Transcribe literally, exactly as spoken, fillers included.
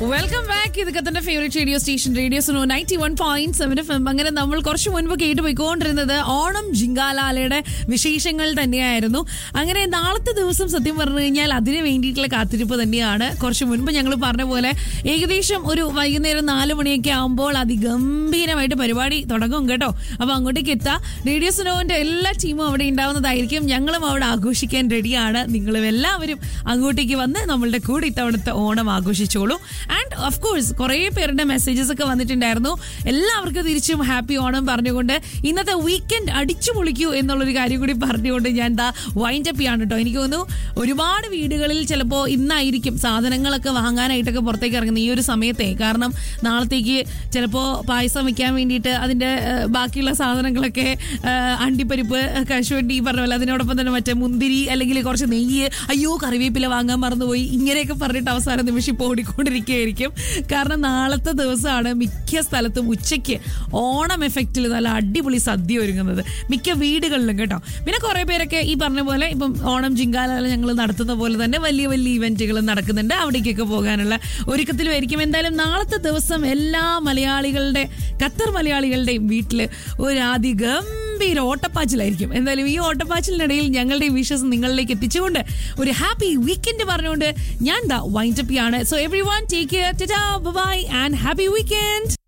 Welcome back. ഇത് കത്തന്റെ favourite radio station radio Suno ninety one point seven F M. അങ്ങനെ നമ്മൾ കുറച്ച് മുൻപ് കേട്ട് പോയിക്കൊണ്ടിരുന്നത് ഓണം ജിങ്കാലാലയുടെ വിശേഷങ്ങൾ തന്നെയായിരുന്നു. അങ്ങനെ നാളത്തെ ദിവസം സത്യം പറഞ്ഞു കഴിഞ്ഞാൽ അതിന് വേണ്ടിയിട്ടുള്ള കാത്തിരിപ്പ് തന്നെയാണ്. കുറച്ച് മുൻപ് ഞങ്ങൾ പറഞ്ഞ പോലെ ഏകദേശം ഒരു വൈകുന്നേരം നാല് മണിയൊക്കെ ആകുമ്പോൾ അതിഗംഭീരമായിട്ട് പരിപാടി തുടങ്ങും കേട്ടോ. അപ്പൊ അങ്ങോട്ടേക്ക് എത്താം. റേഡിയോ സുനോവിന്റെ എല്ലാ ടീമും അവിടെ ഉണ്ടാവുന്നതായിരിക്കും. ഞങ്ങളും അവിടെ ആഘോഷിക്കാൻ റെഡിയാണ്. നിങ്ങളും എല്ലാവരും അങ്ങോട്ടേക്ക് വന്ന് നമ്മളുടെ കൂടെ ഇത്തവണത്തെ ഓണം ആഘോഷിച്ചോളൂ. ആൻഡ് ഓഫ് കോഴ്സ് കുറേ പേരുടെ മെസ്സേജസ് ഒക്കെ വന്നിട്ടുണ്ടായിരുന്നു. എല്ലാവർക്കും തിരിച്ചും ഹാപ്പി ഓണം പറഞ്ഞുകൊണ്ട് ഇന്നത്തെ വീക്കെൻഡ് അടിച്ചു പൊളിക്കൂ എന്നുള്ളൊരു കാര്യം കൂടി പറഞ്ഞുകൊണ്ട് ഞാൻ ദാ വൈൻഡ് അപ്പ് ചെയ്യാണ് കേട്ടോ. എനിക്ക് തോന്നുന്നു ഒരുപാട് വീടുകളിൽ ചിലപ്പോൾ ഇന്നായിരിക്കും സാധനങ്ങളൊക്കെ വാങ്ങാനായിട്ടൊക്കെ പുറത്തേക്ക് ഇറങ്ങുന്നത് ഈ ഒരു സമയത്തെ. കാരണം നാളത്തേക്ക് ചിലപ്പോൾ പായസം വെക്കാൻ വേണ്ടിയിട്ട് അതിൻ്റെ ബാക്കിയുള്ള സാധനങ്ങളൊക്കെ അണ്ടിപ്പരിപ്പ്, കശുവണ്ടി പറഞ്ഞ പോലെ, അതിനോടൊപ്പം തന്നെ മറ്റേ മുന്തിരി അല്ലെങ്കിൽ കുറച്ച് നെയ്യ്, അയ്യോ കറിവേപ്പില വാങ്ങാൻ മറന്നുപോയി, ഇങ്ങനെയൊക്കെ പറഞ്ഞിട്ട് അവസാന നിമിഷം ഇപ്പോൾ ഓടിക്കൊണ്ടിരിക്കുകയായിരിക്കും. കാരണം നാളത്തെ ദിവസമാണ് മിക്ക സ്ഥലത്തും ഉച്ചയ്ക്ക് ഓണം എഫക്റ്റിൽ നല്ല അടിപൊളി സദ്യ ഒരുങ്ങുന്നത് മിക്ക വീടുകളിലും കേട്ടോ. പിന്നെ കുറെ പേരൊക്കെ ഈ പറഞ്ഞ പോലെ ഇപ്പം ഓണം ജിങ്കാല ഞങ്ങൾ നടത്തുന്ന പോലെ തന്നെ വലിയ വലിയ ഇവന്റുകൾ നടക്കുന്നുണ്ട്. അവിടേക്കൊക്കെ പോകാനുള്ള ഒരുക്കത്തിലുമായിരിക്കും. എന്തായാലും നാളത്തെ ദിവസം എല്ലാ മലയാളികളുടെ ഖത്തർ മലയാളികളുടെയും വീട്ടിൽ ഒരു അതിഗംഭീര ഓട്ടപ്പാച്ചിലായിരിക്കും. എന്തായാലും ഈ ഓട്ടപ്പാച്ചിലിനിടയിൽ ഞങ്ങളുടെ വിഷസ് നിങ്ങളിലേക്ക് എത്തിച്ചുകൊണ്ട് ഒരു ഹാപ്പി വീക്കെൻഡ് പറഞ്ഞുകൊണ്ട് ഞാൻ ദാ വൈൻഡ് അപ്പ് ആണ്. So everyone take care, Tata, bye bye and happy weekend.